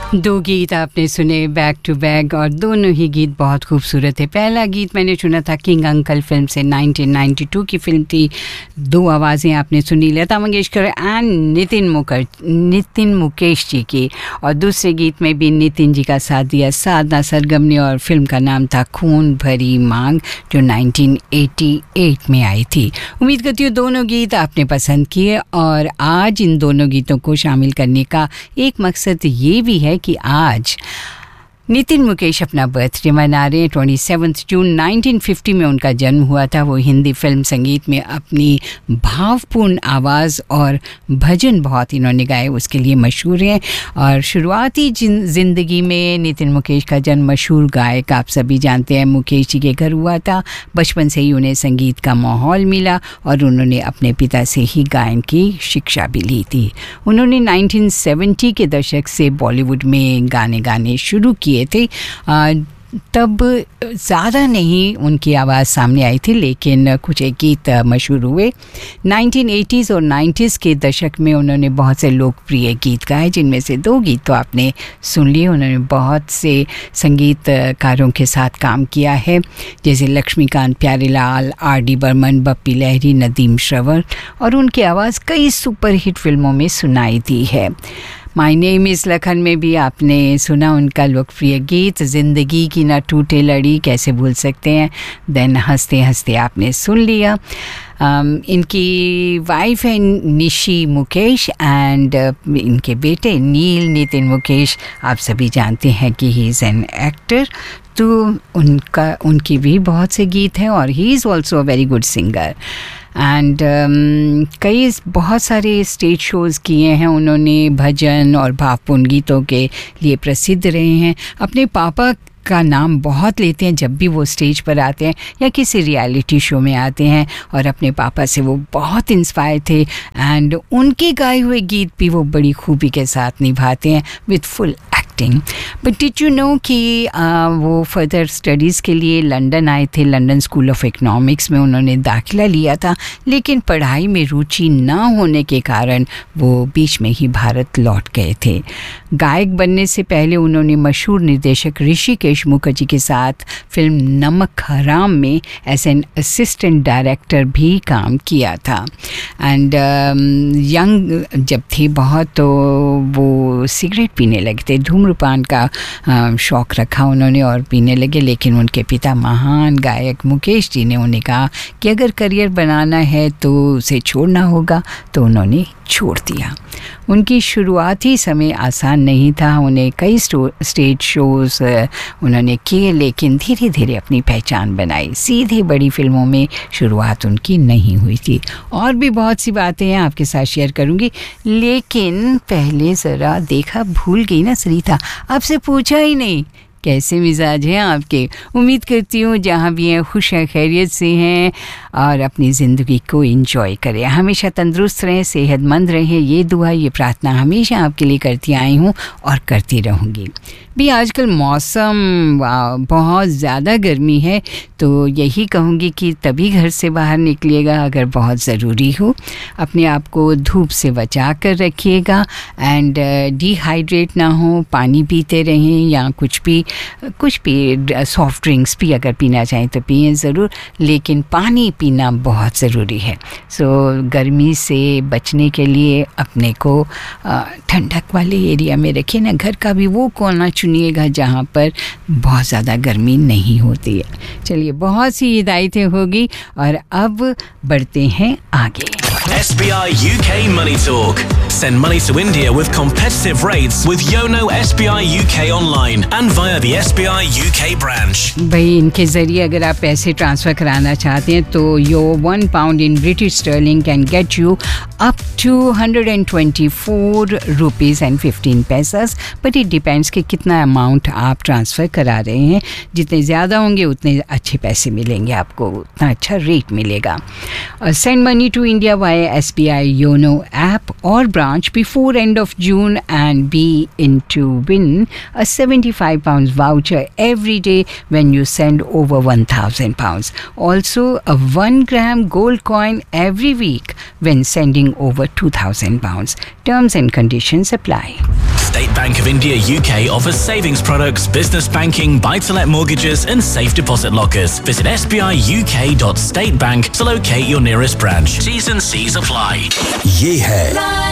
दो गीत आपने सुने बैक टू बैक और दोनों ही गीत बहुत खूबसूरत है। पहला गीत मैंने सुना था किंग अंकल फिल्म से, 1992 की फिल्म थी। दो आवाज़ें आपने सुनी, लता मंगेशकर एंड नितिन मुकेश जी की, और दूसरे गीत में भी नितिन जी का साथ दिया साधना सरगम ने, और फिल्म का नाम था खून भरी मांग, जो 1988 में आई थी। उम्मीद करती हूँ दोनों गीत आपने पसंद किए, और आज इन दोनों गीतों को शामिल करने का एक मकसद ये भी है कि आज नितिन मुकेश अपना बर्थडे मना रहे हैं। 27 जून 1950 में उनका जन्म हुआ था। वो हिंदी फिल्म संगीत में अपनी भावपूर्ण आवाज़ और भजन बहुत इन्होंने गाए, उसके लिए मशहूर हैं। और शुरुआती ज़िंदगी में नितिन मुकेश का जन्म मशहूर गायक आप सभी जानते हैं मुकेश जी के घर हुआ था। बचपन से ही उन्हें संगीत का माहौल मिला और उन्होंने अपने पिता से ही गायन की शिक्षा भी ली थी। उन्होंने 1970 के दशक से बॉलीवुड में गाने गाने शुरू किए थे। तब ज़्यादा नहीं उनकी आवाज़ सामने आई थी, लेकिन कुछ एक गीत मशहूर हुए। 1980s और 90s के दशक में उन्होंने बहुत से लोकप्रिय गीत गाए, जिनमें से दो गीत तो आपने सुन लिए। उन्होंने बहुत से संगीतकारों के साथ काम किया है, जैसे लक्ष्मीकांत प्यारेलाल, आर.डी. बर्मन, बप्पी लहरी, नदीम श्रवण, और उनकी आवाज़ कई सुपरहिट फिल्मों में सुनाई दी है। माय नेम इज़ लखन में भी आपने सुना उनका लोकप्रिय गीत ज़िंदगी की ना टूटे लड़ी, कैसे भूल सकते हैं। देन हंसते हंसते आपने सुन लिया। इनकी वाइफ है निशी मुकेश एंड इनके बेटे नील नितिन मुकेश, आप सभी जानते हैं कि ही इज़ एन एक्टर। तो उनकी भी बहुत से गीत हैं और he is also a very good singer. And बहुत सारे स्टेज शोज़ किए हैं उन्होंने, भजन और भावपूर्ण गीतों के लिए प्रसिद्ध रहे हैं। अपने पापा का नाम बहुत लेते हैं जब भी वो स्टेज पर आते हैं या किसी रियलिटी शो में आते हैं, और अपने पापा से वो बहुत इंस्पायर थे एंड उनके गाए हुए गीत भी वो बड़ी खूबी के साथ निभाते हैं with full acting. But did you know कि वो फर्दर स्टडीज़ के लिए लंदन आए थे। लंदन स्कूल ऑफ इकोनॉमिक्स में उन्होंने दाखिला लिया था, लेकिन पढ़ाई में रुचि ना होने के कारण वो बीच में ही भारत लौट गए थे। गायक बनने से पहले उन्होंने मशहूर निर्देशक ऋषिकेश मुखर्जी के साथ फिल्म नमक हराम में एज एन असिस्टेंट डायरेक्टर भी काम किया था। एंड यंग जब थे बहुत, तो वो सिगरेट पीने लगे थे, धूम्रपान का शौक़ रखा उन्होंने और पीने लगे। लेकिन उनके पिता महान गायक मुकेश जी ने उन्हें कहा कि अगर करियर बनाना है तो उसे छोड़ना होगा, तो उन्होंने छोड़ दिया। उनकी शुरुआती समय आसान नहीं था, उन्हें कई स्टेज शोज़ उन्होंने किए, लेकिन धीरे धीरे अपनी पहचान बनाई। सीधे बड़ी फिल्मों में शुरुआत उनकी नहीं हुई थी। और भी बहुत सी बातें हैं आपके साथ शेयर करूंगी, लेकिन पहले ज़रा देखा भूल गई ना सरिता, आपसे पूछा ही नहीं कैसे मिजाज हैं आपके। उम्मीद करती हूँ जहाँ भी हैं खुश हैं, खैरियत से हैं और अपनी ज़िंदगी को एंजॉय करें। हमेशा तंदुरुस्त रहें, सेहतमंद रहें, ये दुआ ये प्रार्थना हमेशा आपके लिए करती आई हूँ और करती रहूँगी। भी आजकल मौसम बहुत ज़्यादा गर्मी है, तो यही कहूँगी कि तभी घर से बाहर निकलिएगा अगर बहुत ज़रूरी हो। अपने आप को धूप से बचा कर रखिएगा एंड डिहाइड्रेट ना हो, पानी पीते रहें या कुछ भी सॉफ्ट ड्रिंक्स भी अगर पीना चाहें तो पिएं ज़रूर, लेकिन पानी पीना बहुत ज़रूरी है। सो गर्मी से बचने के लिए अपने को ठंडक वाले एरिया में रखिए ना, घर का भी वो कोना चुनिएगा जहाँ पर बहुत ज़्यादा गर्मी नहीं होती है। चलिए, बहुत सी हिदायतें होगी और अब बढ़ते हैं आगे। SBI UK Money Talk. Send money to India with competitive rates with Yono SBI UK online and via the SBI UK branch. भाई, इनके ज़रिए अगर आप पैसे ट्रांसफ़र कराना चाहते हैं तो your £1 in British sterling can get you up to 124 rupees and 15 paisas. But it depends कि कितना अमाउंट आप ट्रांसफ़र करा रहे हैं। जितने ज़्यादा होंगे उतने अच्छे पैसे मिलेंगे आपको, उतना अच्छा रेट मिलेगा। Send money to India via SBI Yono app or branch before end of June and be in to win a £75 voucher every day when you send over £1,000. Also a 1 gram gold coin every week when sending over £2,000. Terms and conditions apply. State Bank of India UK offers savings products, business banking, buy-to-let mortgages and safe deposit lockers. Visit sbiuk.statebank to locate your nearest branch. T's and C's apply. ये है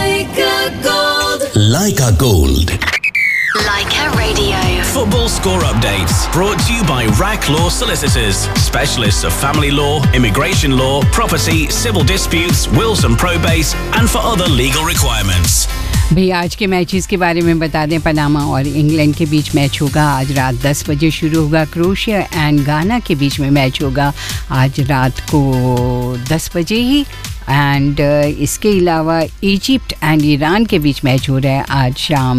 Leica Gold. Leica Radio. Football score updates brought to you by RAC Law Solicitors, specialists of family law, immigration law, property, civil disputes, wills and probates, and for other legal requirements. भैया आज के matches के बारे में बता दें। Panama और England के बीच मैच होगा आज रात 10 बजे शुरू होगा। क्रोएशिया एंड गाना के बीच में मैच होगा आज रात को 10 बजे ही। एंड इसके अलावा इजिप्ट एंड ईरान के बीच मैच हो रहा है आज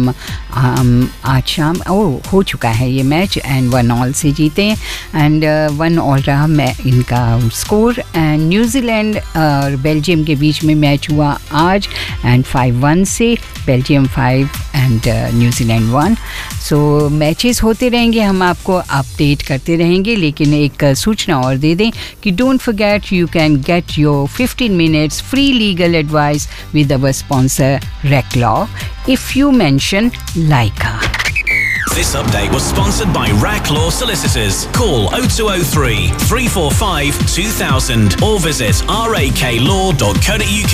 शाम हो चुका है ये मैच एंड 1-1 से जीते हैं एंड 1-1 रहा इनका स्कोर। एंड न्यूजीलैंड और बेल्जियम के बीच में मैच हुआ आज एंड 5-1 से Belgium 5 and New Zealand 1। So matches होते रहेंगे, हम आपको अपडेट करते रहेंगे। लेकिन एक सूचना और दे दें कि don't forget you can get your 15 minutes free legal advice with our sponsor RAC Law if you mention Leica. This update was sponsored by RAC Law Solicitors. Call 0203 345 2000 or visit raklaw.co.uk.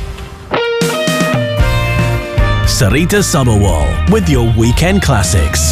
Sarita Sabharwal with your weekend classics.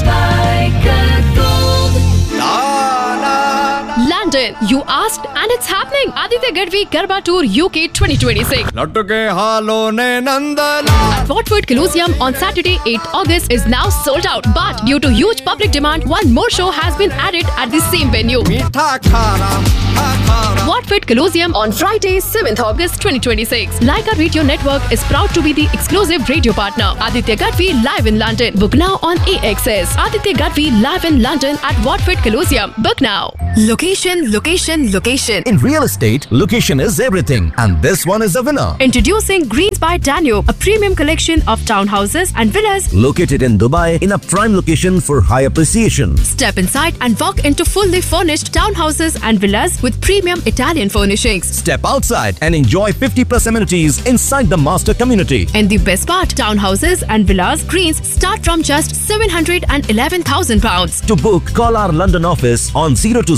London, you asked and it's happening. Aditya Gadvi Garba Tour UK 2026. लटके हालों ने नंदला. At Watford Colosseum on Saturday 8th August is now sold out. But due to huge public demand, one more show has been added at the same venue. मीठा खारा, खारा. Watford Colosseum on Friday 7th August 2026. Leica Radio Network is proud to be the exclusive radio partner. Aditya Gadvi live in London. Book now on AXS. Aditya Gadvi live in London at Watford Colosseum. Book now. Location. In real estate, location is everything, and this one is a winner. Introducing Greens by Danube, a premium collection of townhouses and villas Located in Dubai in a prime location for high appreciation. Step inside and walk into fully furnished townhouses and villas with premium Italian furnishings. Step outside and enjoy 50+ amenities inside the master community. And the best part, townhouses and villas Greens start from just £711,000. To book, call our London office on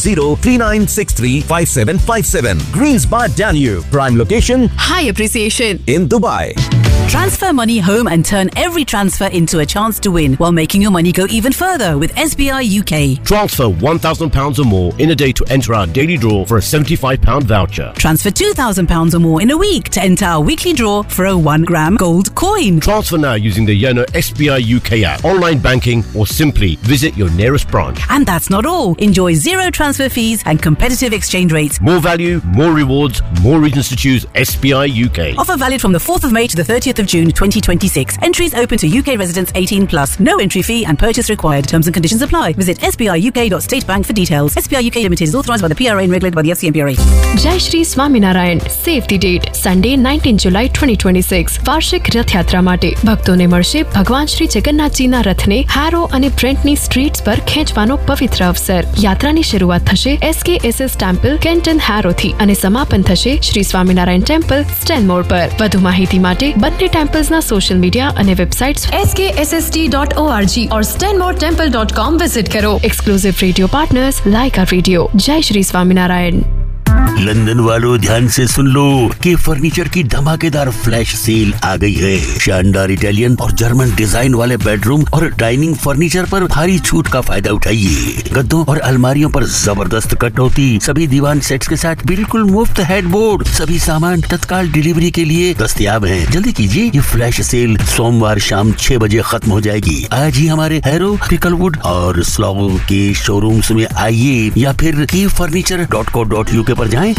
020-3963-5757. Greens by Danube, prime location, High appreciation. in Dubai. Transfer money home and turn every transfer into a chance to win while making your money go even further with SBI UK. Transfer £1,000 or more in a day to enter our daily draw for a £75 voucher. Transfer £2,000 or more in a week to enter our weekly draw for a 1-gram gold coin. Transfer now using the Yono SBI UK app, online banking, or simply visit your nearest branch. And that's not all. Enjoy zero transfer fees and competitive exchange rates. More value, more rewards, more reasons to choose SBI UK. Offer valid from the 4th of May to the 30th of June 2026. Entries open to UK residents 18+. No entry fee and purchase required. Terms and conditions apply. Visit sbiuk.statebank for details. SBI UK Limited is authorised by the PRA and regulated by the FCMPRA. Jai Shri Swaminarayan. Save the date. Sunday 19 July 2026. વાર્ષિક રથયાત્રા માટે ભક્તોને મળશે ભગવાન શ્રી જગન્નાથજીના રથને હારો અને બ્રેન્ટની streets પર ખેંચવાનો પવિત્ર અવસર. યાત્રાની શરૂઆત થશે SKSS ટેમ્પલ કેન્ટન હારોથી અને સમાપન થશે શ્રી સ્વામિનારાયણ ટેમ્પલ સ્ટેનમોર પર. વધુ માહિતી માટે બંને ટેમ્પલ્સના સોશિયલ મીડિયા અને વેબસાઇટ્સ skSST.org और stanmoretemple.com વિઝિટ કરો. Exclusive radio partners લાઇકા radio. જય શ્રી સ્વામિનારાયણ. लंदन वालों ध्यान से सुन लो कि फर्नीचर की धमाकेदार फ्लैश सेल आ गई है। शानदार इटालियन और जर्मन डिजाइन वाले बेडरूम और डाइनिंग फर्नीचर पर भारी छूट का फायदा उठाइए। गद्दों और अलमारियों पर जबरदस्त कटौती, सभी दीवान सेट्स के साथ बिल्कुल मुफ्त हेडबोर्ड, सभी सामान तत्काल डिलीवरी के लिए दस्तयाब हैं। जल्दी कीजिए, ये फ्लैश सेल सोमवार शाम 6 बजे खत्म हो जाएगी। आज ही हमारे हैरो, पिकलवुड और स्लॉगो के शोरूम्स में आइए या फिर keyfurniture.co.uk पर जाएं।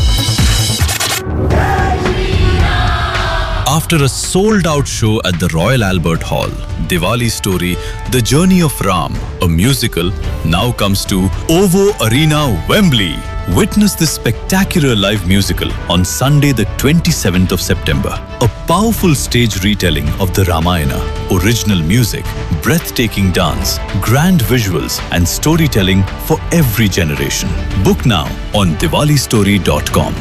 After a sold-out show at the Royal Albert Hall, Diwali Story, The Journey of Ram, a musical, now comes to OVO Arena, Wembley. Witness this spectacular live musical on Sunday the 27th of September. A powerful stage retelling of the Ramayana, original music, breathtaking dance, grand visuals and storytelling for every generation. Book now on diwalistory.com.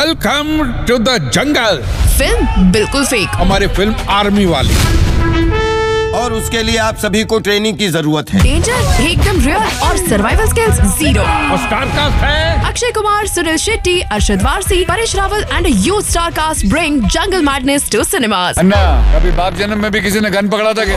Welcome to the jungle. Film बिल्कुल fake. हमारी film army वाली और उसके लिए आप सभी को training की जरूरत है। डेंजर एकदम रियल और सर्वाइवल स्किल्स जीरो। और स्टार कास्ट है Akshay Kumar, Sunil Shetty, Arshad Warsi, Paresh Rawal and huge star cast bring Jungle Madness to cinemas. अन्ना, कभी बाप जन्म में भी किसी ने गन पकड़ा था क्या?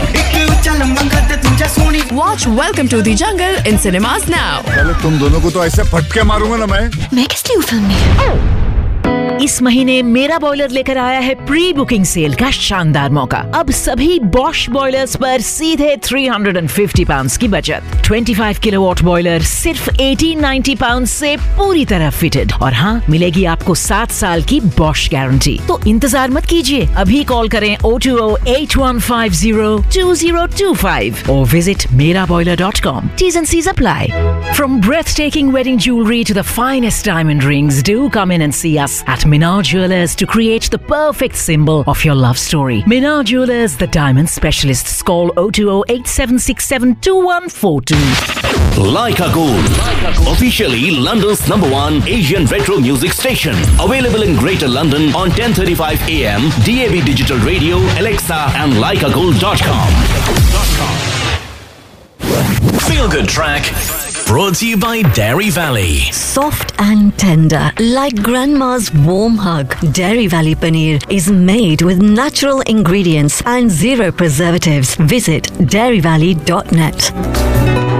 Watch Welcome to the Jungle in cinemas now. पहले तुम दोनों को तो ऐसे फटके मारूंगा ना मैं किस लिए फिल्म में? इस महीने मेरा बॉयलर लेकर आया है प्री बुकिंग सेल का शानदार मौका। अब सभी बॉश बॉयलर्स पर सीधे 350 पाउंड की बचत। 25 किलोवाट बॉयलर सिर्फ 1890 पाउंड से पूरी तरह फिटेड। और हाँ, मिलेगी आपको 7 साल की बॉश गारंटी। तो इंतजार मत कीजिए, अभी कॉल करें 020-8150-2025 और visit meraboiler.com. T's and C's apply. From breathtaking wedding jewelry to the finest diamond rings, do come in and see us at Minar Jewelers to create the perfect symbol of your love story. Minar Jewelers, the diamond specialists. Call 020-8767-2142. Leica Gold, officially London's #1 Asian retro music station. Available in Greater London on 10:35 AM, DAB Digital Radio, Alexa and leicagold.com. Feel Good Track, brought to you by Dairy Valley. Soft and tender, like grandma's warm hug. Dairy Valley Paneer is made with natural ingredients and zero preservatives. Visit dairyvalley.net.